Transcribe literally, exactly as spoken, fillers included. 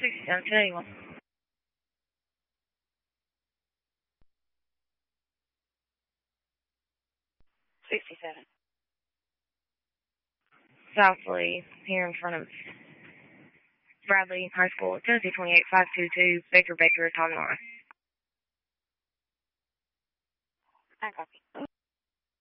sixty-seven, ten eighty-one. sixty-seven. Southly, here in front of Bradley High School, Tennessee twenty-eight five two two, Baker Baker, Tommy Laura. I copy.